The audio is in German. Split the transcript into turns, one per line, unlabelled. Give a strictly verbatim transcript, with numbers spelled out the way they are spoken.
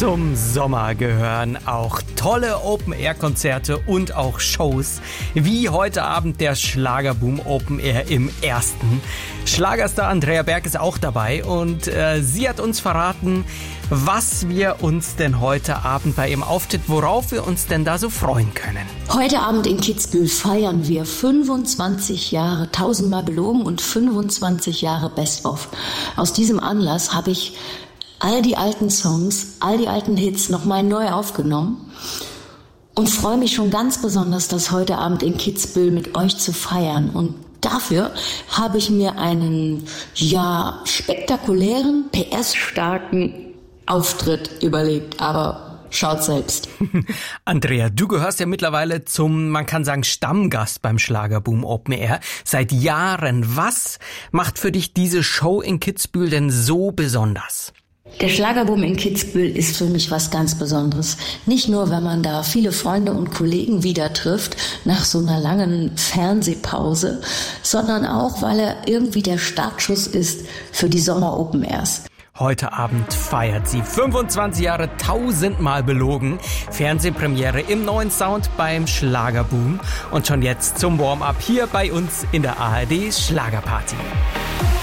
Zum Sommer gehören auch tolle Open-Air-Konzerte und auch Shows, wie heute Abend der Schlagerboom Open Air im Ersten. Schlagerstar Andrea Berg ist auch dabei und äh, sie hat uns verraten, was wir uns denn heute Abend bei ihrem Auftritt, worauf wir uns denn da so freuen können.
Heute Abend in Kitzbühel feiern wir fünfundzwanzig Jahre Tausendmal belogen und fünfundzwanzig Jahre Best of. Aus diesem Anlass habe ich all die alten Songs, all die alten Hits nochmal neu aufgenommen und freue mich schon ganz besonders, das heute Abend in Kitzbühel mit euch zu feiern. Und dafür habe ich mir einen, ja, spektakulären, P S-starken Auftritt überlegt, aber schaut selbst.
Andrea, du gehörst ja mittlerweile zum, man kann sagen, Stammgast beim Schlagerboom Open Air. Seit Jahren. Was macht für dich diese Show in Kitzbühel denn so besonders?
Der Schlagerboom in Kitzbühel ist für mich was ganz Besonderes. Nicht nur, wenn man da viele Freunde und Kollegen wieder trifft nach so einer langen Fernsehpause, sondern auch, weil er irgendwie der Startschuss ist für die Sommer Open Airs.
Heute Abend feiert sie fünfundzwanzig Jahre Tausendmal belogen. Fernsehpremiere im neuen Sound beim Schlagerboom. Und schon jetzt zum Warm-up hier bei uns in der A R D Schlagerparty.